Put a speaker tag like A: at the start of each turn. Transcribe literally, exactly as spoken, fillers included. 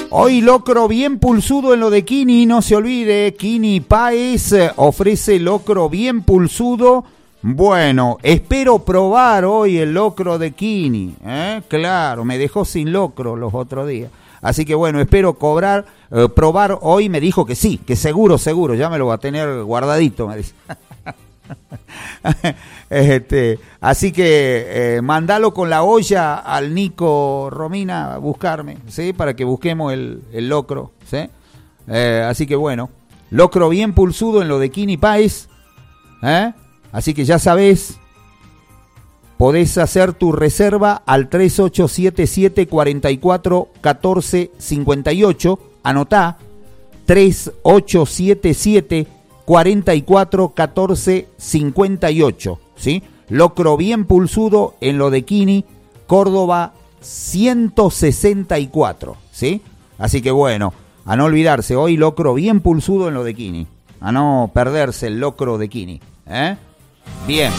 A: Hoy locro bien pulsudo en lo de Kini, no se olvide, Kini Páez ofrece locro bien pulsudo. Bueno, espero probar hoy el locro de Kini, ¿eh? Claro, me dejó sin locro los otros días. Así que bueno, espero cobrar, eh, probar hoy. Me dijo que sí, que seguro, seguro, ya me lo va a tener guardadito, me dice. este, así que eh, mandalo con la olla al Nico Romina a buscarme, ¿sí? Para que busquemos el, el locro, ¿sí? Eh, así que bueno, locro bien pulsudo en lo de Kini Páez, ¿eh? Así que ya sabés, podés hacer tu reserva al tres ocho siete siete, cuatro cuatro, uno cuatro cinco ocho. Anotá, tres ocho siete siete, cuatro cuatro, uno cuatro cinco ocho. ¿Sí? Locro bien pulsudo en lo de Kini, Córdoba ciento sesenta y cuatro. ¿Sí? Así que bueno, a no olvidarse, hoy locro bien pulsudo en lo de Kini. A no perderse el locro de Kini. ¿Eh? Bien.